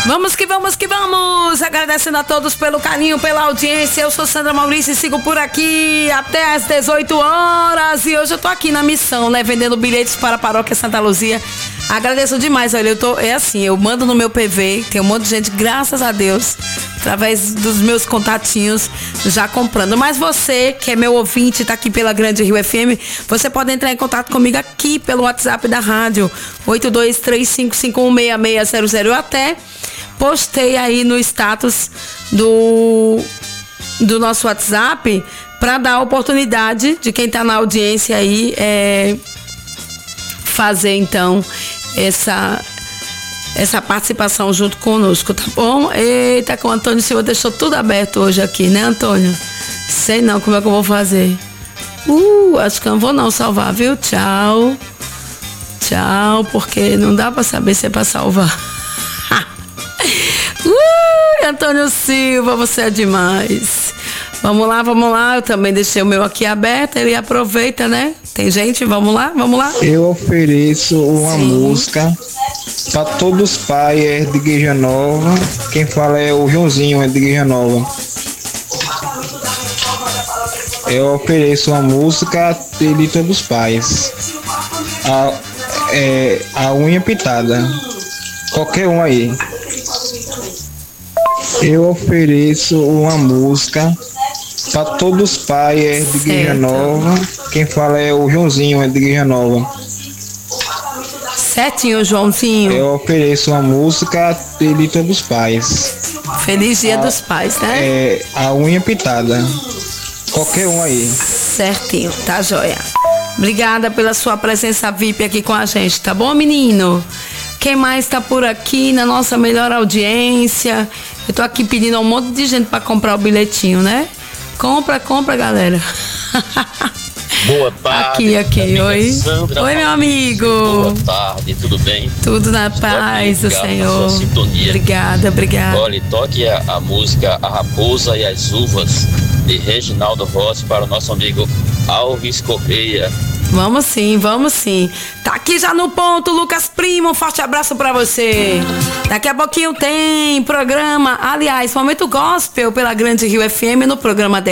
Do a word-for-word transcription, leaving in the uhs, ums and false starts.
Vamos que vamos que vamos, agradecendo a todos pelo carinho, pela audiência. Eu sou Sandra Maurício e sigo por aqui até às dezoito horas. E hoje eu tô aqui na missão, né, vendendo bilhetes para a Paróquia Santa Luzia. Agradeço demais, olha, eu tô, é assim, eu mando no meu P V, tem um monte de gente, graças a Deus, através dos meus contatinhos, já comprando. Mas você, que é meu ouvinte, tá aqui pela Grande Rio F M, você pode entrar em contato comigo aqui pelo WhatsApp da rádio, oito dois três cinco cinco um seis seis zero zero. Eu até postei aí no status do, do nosso WhatsApp para dar a oportunidade de quem tá na audiência aí, é, fazer então essa essa participação junto conosco, tá bom? Eita, que o Antônio Silva deixou tudo aberto hoje aqui, né, Antônio? Sei não como é que eu vou fazer. Uh, acho que eu não vou não salvar, viu? Tchau. Tchau, porque não dá pra saber se é pra salvar. uh, Antônio Silva, você é demais. Vamos lá, vamos lá. Eu também deixei o meu aqui aberto, ele aproveita, né? Tem gente? Vamos lá, vamos lá. Eu ofereço uma Sim. música para todos os pais de Igreja Nova. Quem fala é o Joãozinho, é de Igreja Nova. Eu ofereço uma música de todos os pais. A, é, a unha pintada. Qualquer um aí. Eu ofereço uma música para todos os pais de Igreja Nova. Quem fala é o Joãozinho, é de Igreja Nova. Certinho, Joãozinho. Eu ofereço uma música de todos os pais. Feliz Dia a, dos Pais, né? É a unha pintada. Qualquer um aí. Certinho, tá joia. Obrigada pela sua presença V I P aqui com a gente, tá bom, menino? Quem mais tá por aqui na nossa melhor audiência? Eu tô aqui pedindo a um monte de gente para comprar o bilhetinho, né? Compra, compra, galera. Boa tarde. Aqui, aqui, oi. Sandra, oi, meu amigo. Boa tarde, tudo bem? Tudo na Estou paz do Senhor. Obrigada, obrigada. Olha, toque a, a música A Raposa e as Uvas, de Reginaldo Rossi, para o nosso amigo Alves Correia. Vamos sim, vamos sim. Tá aqui já no ponto, Lucas Primo, um forte abraço pra você. Daqui a pouquinho tem programa, aliás, Momento Gospel pela Grande Rio F M no programa